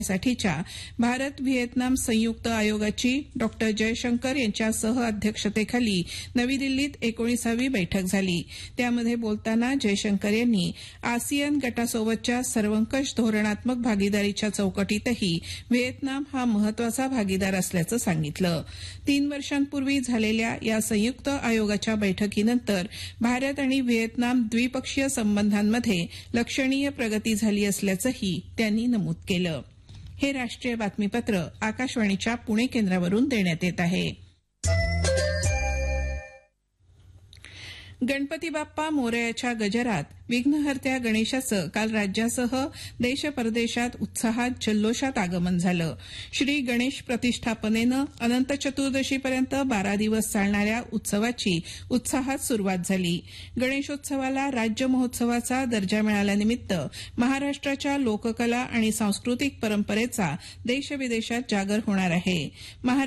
साठीच्या भारत व्हिएतनाम संयुक्त आयोगाची डॉ जयशंकर यांच्या सह अध्यक्षतेखाली नवी दिल्लीत 19वी बैठक झाली. त्यामध्ये बोलताना जयशंकर यांनी आसियान गटासोबतच्या सर्वंकष धोरणात्मक भागीदारीच्या चौकटीतही व्हिएतनाम हा महत्वाचा भागीदार असल्याचं सांगितलं. 3 वर्षांपूर्वी झालेल्या या संयुक्त आयोगाच्या बैठकीनंतर भारत आणि व्हिएतनाम द्विपक्षीय संबंधांमध्ये लक्षणीय प्रगती झाली असल्याचंही त्यांनी नमूद केलं. हे राष्ट्रीय बातमीपत्र आकाशवाणीच्या पुणे केंद्रावरून देण्यात येत आहे. गणपती बाप्पा मोरयाच्या गजरात विघ्नहर्त्या गणेशाचं काल राज्यासह देश परदेशात उत्साहात जल्लोषात आगमन झालं. श्री गणेश प्रतिष्ठापनेनं अनंत चतुर्दशीपर्यंत 12 दिवस चालणाऱ्या उत्सवाची उत्साहात सुरुवात झाली. गणेशोत्सवाला राज्य महोत्सवाचा दर्जा मिळाल्यानिमित्त महाराष्ट्राच्या लोककला आणि सांस्कृतिक परंपरेचा देशविदेशात जागर होणार आहे.